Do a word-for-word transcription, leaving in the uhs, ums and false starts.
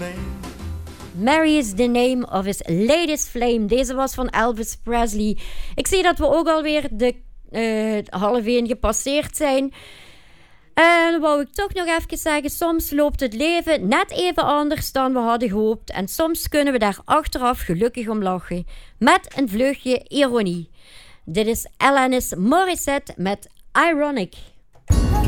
Mary is the name of his latest flame. Deze was van Elvis Presley. Ik zie dat we ook alweer de uh, half één gepasseerd zijn. En dan wou ik toch nog even zeggen, soms loopt het leven net even anders dan we hadden gehoopt. En soms kunnen we daar achteraf gelukkig om lachen. Met een vleugje ironie. Dit is Alanis Morissette met Ironic.